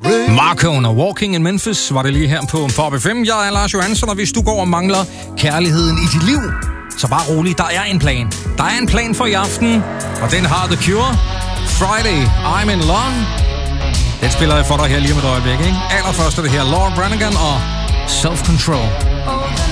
Marco og Walking in Memphis var det lige her på Pop FM. Jeg er Lars Johansson, og hvis du går og mangler kærligheden i dit liv, så bare rolig, der er en plan. Der er en plan for i aften, og den har The Cure. Friday, I'm in Love. Den spiller jeg for dig her lige om et øjeblik, ikke? Allerførst er det her Laura Branigan og Self Control.